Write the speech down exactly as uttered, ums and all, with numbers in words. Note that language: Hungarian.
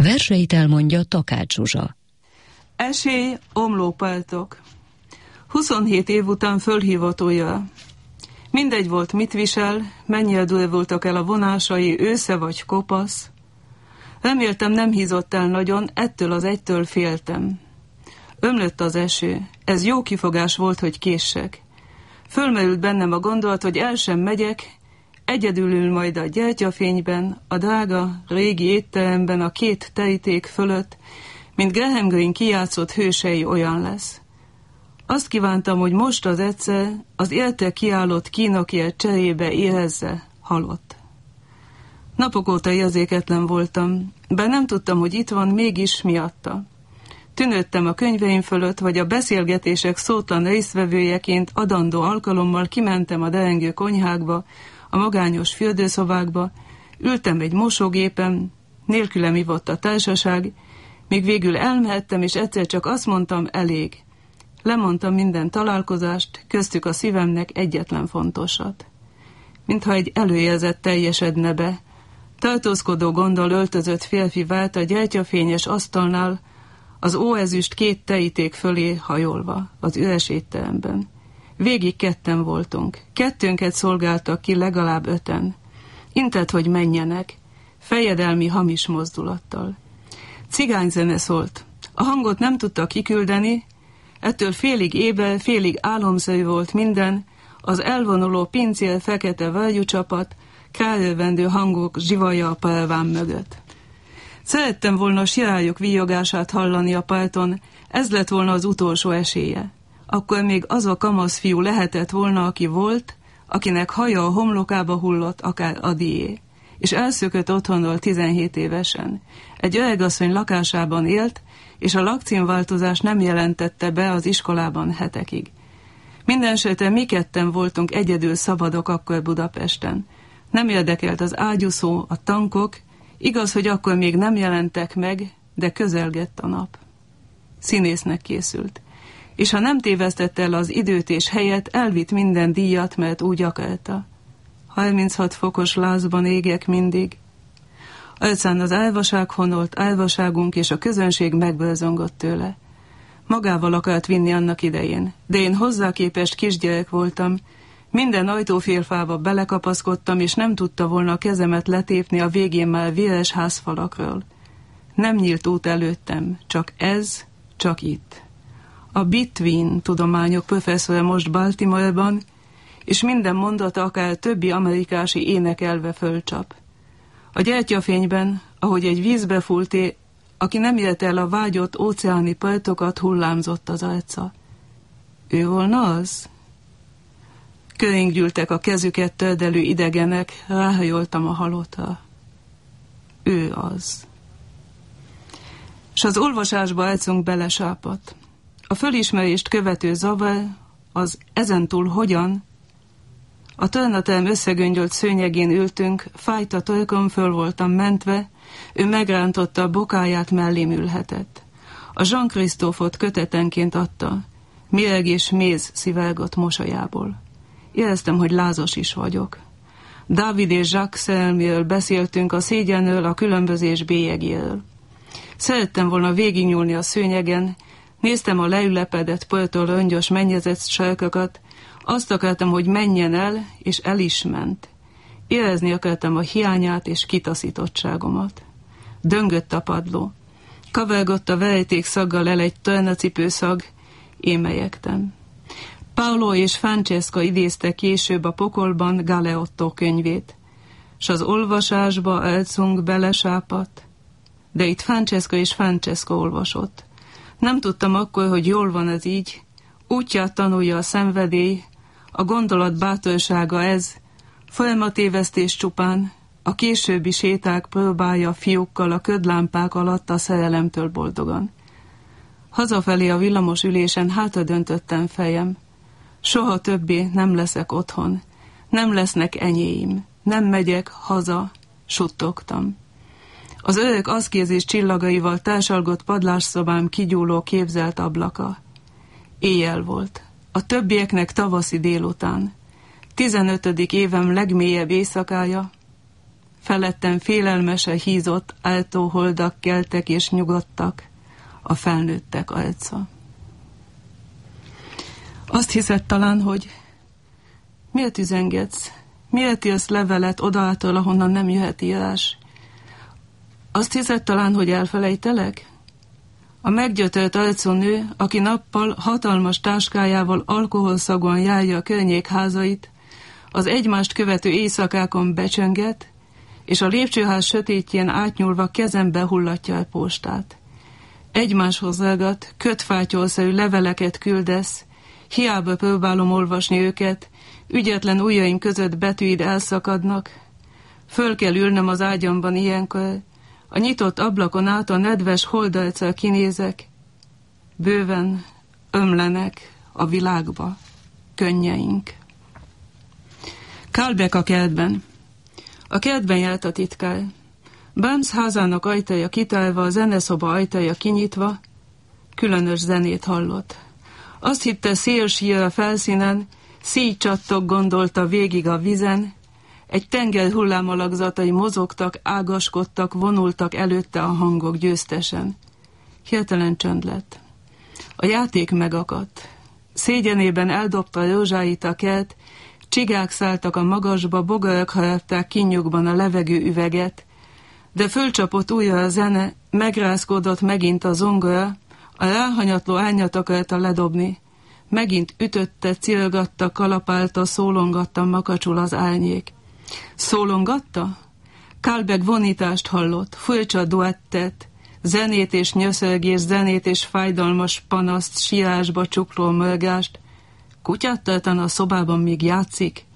Verseit elmondja Takács Zsuzsa. Esély, omlópáltok. huszonhét év után fölhívott újra. Mindegy volt, mit visel, mennyire dúlvultak el a vonásai, ősze vagy kopasz. Reméltem, nem hízott el nagyon, ettől az egytől féltem. Ömlött az eső, ez jó kifogás volt, hogy késsek. Fölmerült bennem a gondolat, hogy el sem megyek, egyedül ül majd a gyertyafényben, a drága, régi étteremben a két teríték fölött, mint Graham Greene kijátszott hősei olyan lesz. Azt kívántam, hogy most az egyszer az érte kiállott kínokért cserébe érezze, halott. Napok óta érzéketlen voltam, bár nem tudtam, hogy itt van, mégis miatta. Tűnődtem a könyveim fölött, vagy a beszélgetések szótlan résztvevőjeként adandó alkalommal kimentem a derengő konyhákba, a magányos fürdőszobákba, ültem egy mosógépen, nélkülem ivott a társaság, míg végül elmehettem, és egyszer csak azt mondtam, elég. Lemondtam minden találkozást, köztük a szívemnek egyetlen fontosat. Mintha egy előérzet teljesedne be, tartózkodó gonddal öltözött férfi vált a gyertyafényes asztalnál, az óezüst két teríték fölé hajolva, az üres étteremben. Végig ketten voltunk, kettőnket szolgáltak ki legalább öten. Intett, hogy menjenek, fejedelmi hamis mozdulattal. Cigányzene szólt. A hangot nem tudta kiküldeni, ettől félig éber, félig álomszerű volt minden, az elvonuló pincél fekete vágyúcsapat, kárőrvendő hangok zsivaja a parvám mögött. Szerettem volna a sirályok víjogását hallani a parton, ez lett volna az utolsó esélye. Akkor még az a kamasz fiú lehetett volna, aki volt, akinek haja a homlokába hullott, akár Adié, és elszökött otthonról tizenhét évesen. Egy öregasszony lakásában élt, és a lakcímváltozás nem jelentette be az iskolában hetekig. Mindenesetre mi ketten voltunk egyedül szabadok akkor Budapesten. Nem érdekelt az ágyúszó, a tankok, igaz, hogy akkor még nem jelentek meg, de közelgett a nap. Színésznek készült. És ha nem tévesztette el az időt és helyet, elvitt minden díjat, mert úgy akarta. harminchat fokos lázban égek mindig. Arcán az álvaság honolt, álvaságunk, és a közönség megbőzongott tőle. Magával akart vinni annak idején, de én hozzá képest kisgyerek voltam, minden ajtófélfába belekapaszkodtam, és nem tudta volna a kezemet letépni a végén már véres házfalakról. Nem nyílt út előttem, csak ez, csak itt. A Between tudományok professzora most Baltimore-ban, és minden mondata akár többi amerikási énekelve fölcsap. A gyertyafényben, ahogy egy vízbe fulté, aki nem élte el a vágyott óceáni partokat, hullámzott az arca. Ő volna az? Körénk gyűltek a kezüket tördelő idegenek, ráhajoltam a halottra. Ő az. S az olvasásba arcunk belesápadt. A fölismerést követő zavar, az ezentúl hogyan? A tornaterem összegöngyölt szőnyegén ültünk, fájt a torkom, föl voltam mentve, ő megrántotta a bokáját, mellém ülhetett. A Jean Christophe-ot kötetenként adta, méreg és méz szivárgott mosolyából. Éreztem, hogy lázas is vagyok. Dávid és Jacques szerelméről beszéltünk, a szégyenről, a különbözés bélyegéről. Szerettem volna végignyúlni a szőnyegen, néztem a leülepedett portól öngyös mennyezett sarkokat, azt akartam, hogy menjen el, és el is ment. Érezni akartam a hiányát és kitaszítottságomat. Döngött a padló. Kavargott a verejték szaggal el egy tornacipőszag, én melyegtem. Paolo és Francesca idézte később a pokolban Galeotto könyvét, s az olvasásba arcunk belesápadt, de itt Francesca és Francesca olvasott. Nem tudtam akkor, hogy jól van ez így, útját tanulja a szenvedély, a gondolat bátorsága ez, folyamatévesztés csupán, a későbbi séták próbálja a fiúkkal a ködlámpák alatt a szerelemtől boldogan. Hazafelé a villamos ülésen hátra döntöttem fejem. Soha többé nem leszek otthon, nem lesznek enyéim, nem megyek haza, suttogtam. Az öreg aszkézis csillagaival társalgott padlásszobám kigyúló képzelt ablaka. Éjjel volt. A többieknek tavaszi délután. Tizenötödik évem legmélyebb éjszakája. felettem félelmese hízott, áltó holdak keltek és nyugodtak, a felnőttek arca. Azt hiszed talán, hogy miért üzengetsz, miért írsz levelet odától, ahonnan nem jöhet írás? Azt hiszed talán, hogy elfelejtelek? A meggyötört arcú nő, aki nappal hatalmas táskájával alkoholszagúan járja a környék házait, az egymást követő éjszakákon becsönget, és a lépcsőház sötétjén átnyúlva kezembe hullatja a postát. Egymáshoz ragadt, kötfátyolszerű leveleket küldesz, hiába próbálom olvasni őket, ügyetlen ujjaim között betűid elszakadnak. Föl kell ülnöm az ágyamban ilyenkor, a nyitott ablakon át a nedves holdarccal kinézek, bőven ömlenek a világba könnyeink. Kálbek a kertben. A kertben járt a titkár. Burns házának ajtaja kitárva, a zeneszoba ajtaja kinyitva, különös zenét hallott. Azt hitte, szél sír a felszínen, szíjcsattog gondolta végig a vizen, egy tenger hullámalakzatai mozogtak, ágaskodtak, vonultak előtte a hangok győztesen. Hirtelen csönd lett. A játék megakadt. Szégyenében eldobta rózsáit a kert, csigák szálltak a magasba, bogarak harapták kínjukban a levegő üveget, de fölcsapott újra a zene, megrázkodott megint a zongora, a ráhanyatló árnyat akarta ledobni. Megint ütötte, cirgatta, kalapálta, szólongatta makacsul az árnyék. Szólongatta? Kálbek vonítást hallott, furcsa duettet, zenét és nyöszörgés, zenét és fájdalmas panaszt, sírásba csukló mörgást. Kutyát tartana a szobában, míg játszik?